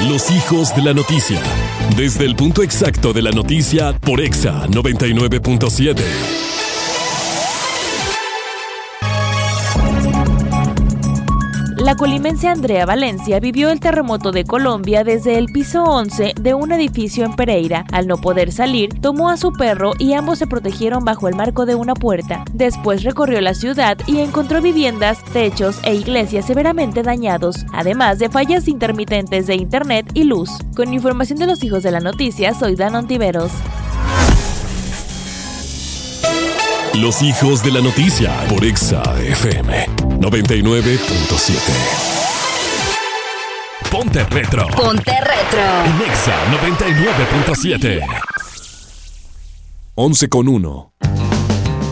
Los hijos de la noticia. Desde el punto exacto de la noticia por Exa 99.7. La colimense Andrea Valencia vivió el terremoto de Colombia desde el piso 11 de un edificio en Pereira. Al no poder salir, tomó a su perro y ambos se protegieron bajo el marco de una puerta. Después recorrió la ciudad y encontró viviendas, techos e iglesias severamente dañados, además de fallas intermitentes de internet y luz. Con información de los hijos de la noticia, soy Dan Ontiveros. Los hijos de la noticia por Exa FM 99.7. Ponte retro. Ponte retro. En Exa 99.7. 11:01.